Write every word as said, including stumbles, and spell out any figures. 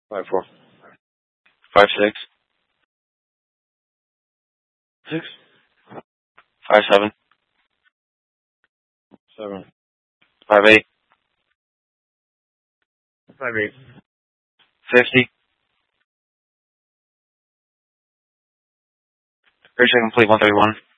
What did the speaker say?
Five four. Five six. Six. Five seven. Seven. Five eight. Five eight. Fifty. Reaching complete one thirty one.